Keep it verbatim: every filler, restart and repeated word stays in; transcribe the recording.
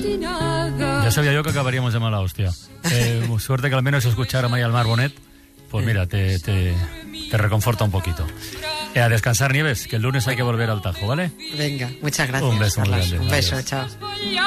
Ya sabía yo que acabaríamos de mala hostia. Eh, suerte que al menos escuchar a María del Mar Bonet, pues mira, te, te, te reconforta un poquito. Eh, a descansar, Nieves, que el lunes hay que volver al Tajo, ¿vale? Venga, muchas gracias. Un beso muy Carlas. grande. Un beso, Adiós. chao.